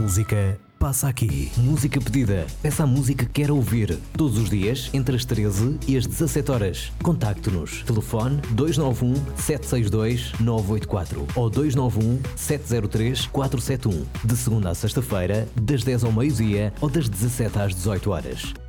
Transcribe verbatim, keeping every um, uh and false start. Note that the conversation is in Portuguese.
música passa aqui. Música pedida. Peça a música que quer ouvir. Todos os dias, entre as treze e as dezassete horas. Contacte-nos. Telefone dois nove um, sete seis dois, nove oito quatro ou dois nove um, sete zero três, quatro sete um. De segunda a sexta-feira, das dez ao meio-dia ou das dezassete às dezoito horas.